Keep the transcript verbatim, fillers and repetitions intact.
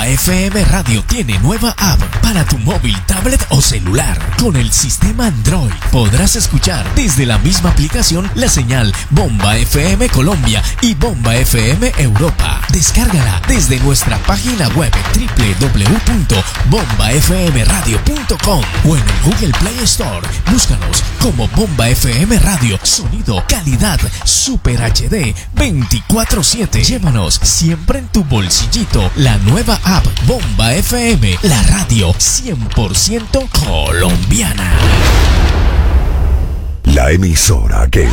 F M Radio tiene nueva app para tu móvil, tablet o celular. Con el sistema Android podrás escuchar desde la misma aplicación la señal Bomba F M Colombia y Bomba F M Europa. Descárgala desde nuestra página web doble u doble u doble u punto bomba f m radio punto com o en el Google Play Store. Búscanos como Bomba F M Radio. Sonido, calidad, Super H D veinticuatro siete. Llévanos siempre en tu bolsillito la nueva app Bomba F M, la radio cien por ciento colombiana. La emisora que